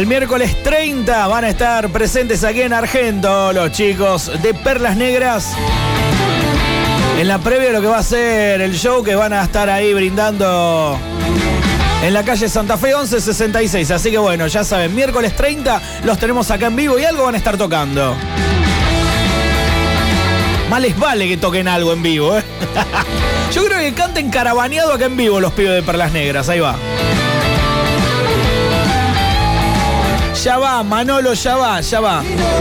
El miércoles 30 van a estar presentes aquí en Argento los chicos de Perlas Negras. En la previa de lo que va a ser el show, que van a estar ahí brindando en la calle Santa Fe 1166. Así que bueno, ya saben, miércoles 30 los tenemos acá en vivo y algo van a estar tocando. Más les vale que toquen algo en vivo, ¿eh? Yo creo que canten caravaneado acá en vivo los pibes de Perlas Negras. Ahí va. Ya va, Manolo, ya va, ya va.